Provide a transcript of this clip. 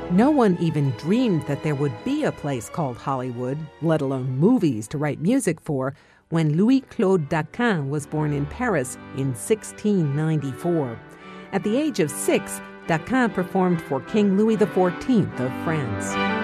No one even dreamed that there would be a place called Hollywood, let alone movies to write music for, when Louis-Claude Daquin was born in Paris in 1694. At the age of 6, Daquin performed for King Louis XIV of France.